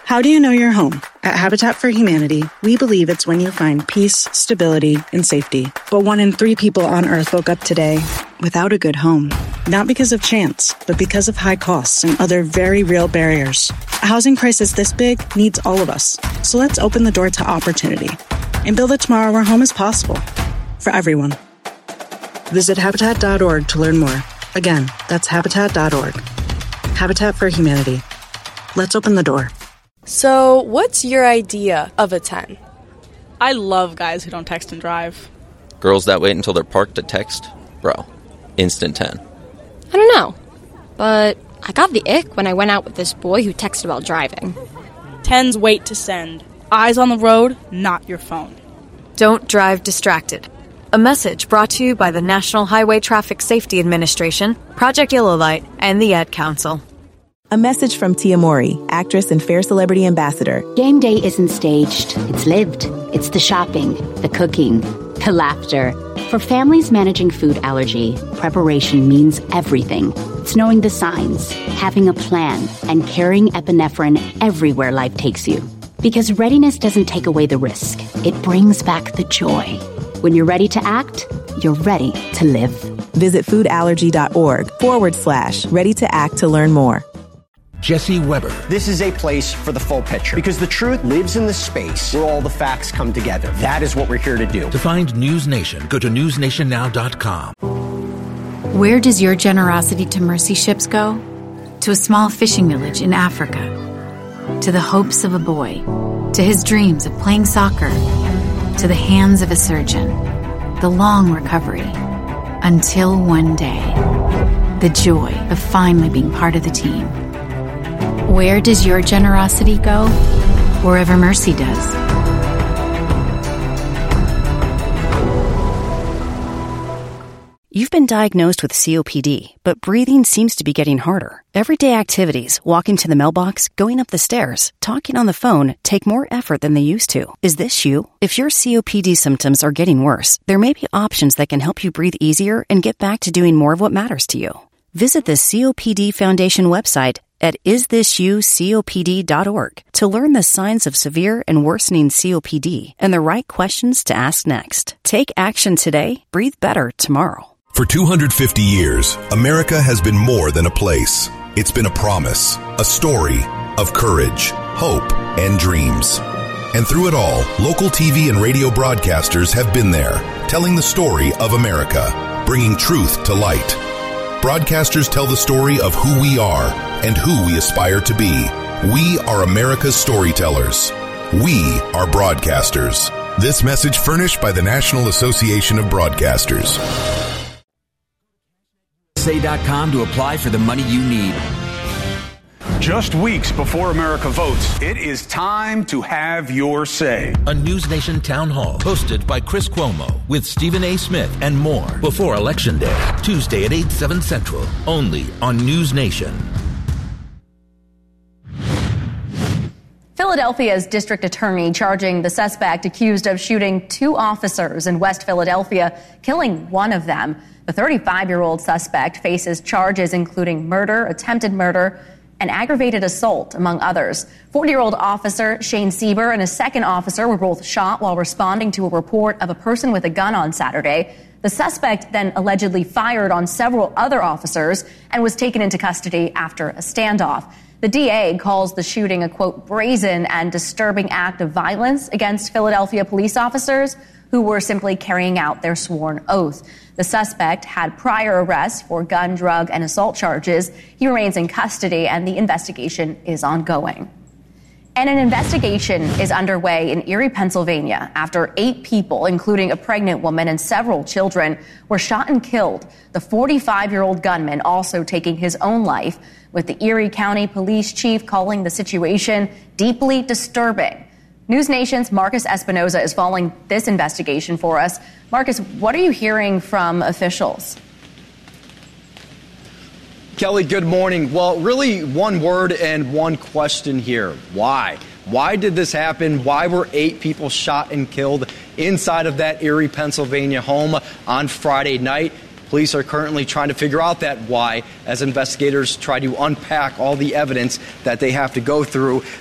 How do you know you're home? At Habitat for Humanity, we believe it's when you find peace, stability, and safety. But 1 in 3 people on Earth woke up today without a good home. Not because of chance, but because of high costs and other very real barriers. A housing crisis this big needs all of us. So let's open the door to opportunity and build a tomorrow where home is possible for everyone. Visit Habitat.org to learn more. Again, that's Habitat.org. Habitat for Humanity. Let's open the door. So, what's your idea of a 10? I love guys who don't text and drive. Girls that wait until they're parked to text? Bro, instant 10. I don't know, but I got the ick when I went out with this boy who texted while driving. 10s wait to send. Eyes on the road, not your phone. Don't drive distracted. A message brought to you by the National Highway Traffic Safety Administration, Project Yellow Light, and the Ad Council. A message from Tia Mowry, actress and Fair Celebrity Ambassador. Game day isn't staged. It's lived. It's the shopping, the cooking, the laughter. For families managing food allergy, preparation means everything. It's knowing the signs, having a plan, and carrying epinephrine everywhere life takes you. Because readiness doesn't take away the risk. It brings back the joy. When you're ready to act, you're ready to live. Visit foodallergy.org/ready to act to learn more. Jesse Weber. This is a place for the full picture because the truth lives in the space where all the facts come together. That is what we're here to do. To find News Nation, go to newsnationnow.com. Where does your generosity to mercy ships go? To a small fishing village in Africa. To the hopes of a boy. To his dreams of playing soccer. To the hands of a surgeon. The long recovery. Until one day. The joy of finally being part of the team. Where does your generosity go? Wherever mercy does. You've been diagnosed with COPD, but breathing seems to be getting harder. Everyday activities, walking to the mailbox, going up the stairs, talking on the phone, take more effort than they used to. Is this you? If your COPD symptoms are getting worse, there may be options that can help you breathe easier and get back to doing more of what matters to you. Visit the COPD Foundation website at isthisyoucopd.org to learn the signs of severe and worsening COPD and the right questions to ask next. Take action today, breathe better tomorrow. For 250 years, America has been more than a place. It's been a promise, a story of courage, hope, and dreams. And through it all, local TV and radio broadcasters have been there, telling the story of America, bringing truth to light. Broadcasters tell the story of who we are and who we aspire to be. We are America's storytellers. We are broadcasters. This message furnished by the National Association of Broadcasters. USA.com to apply for the money you need. Just weeks before America votes, it is time to have your say. A News Nation town hall hosted by Chris Cuomo with Stephen A. Smith and more before Election Day, Tuesday at 8, 7 Central, only on News Nation. Philadelphia's district attorney charging the suspect accused of shooting 2 officers in West Philadelphia, killing one of them. The 35-year-old suspect faces charges including murder, attempted murder, and aggravated assault, among others. 40-year-old officer Shane Sieber and a second officer were both shot while responding to a report of a person with a gun on Saturday. The suspect then allegedly fired on several other officers and was taken into custody after a standoff. The DA calls the shooting a, quote, brazen and disturbing act of violence against Philadelphia police officers who were simply carrying out their sworn oath. The suspect had prior arrests for gun, drug, and assault charges. He remains in custody, and the investigation is ongoing. And an investigation is underway in Erie, Pennsylvania, after 8 people, including a pregnant woman and several children, were shot and killed. The 45-year-old gunman also taking his own life, with the Erie County Police Chief calling the situation deeply disturbing. News Nation's Marcus Espinoza is following this investigation for us. Marcus, what are you hearing from officials? Kelly, good morning. Well, really one word and one question here. Why? Why did this happen? Why were 8 people shot and killed inside of that Erie, Pennsylvania home on Friday night? Police are currently trying to figure out that why as investigators try to unpack all the evidence that they have to go through.